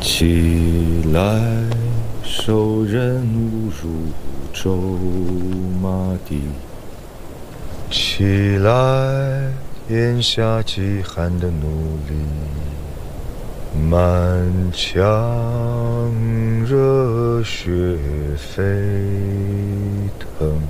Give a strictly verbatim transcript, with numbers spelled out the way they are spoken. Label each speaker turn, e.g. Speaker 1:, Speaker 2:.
Speaker 1: 起来，受人侮辱，咒骂地。起来，咽下饥寒的奴隶。满腔热血沸腾。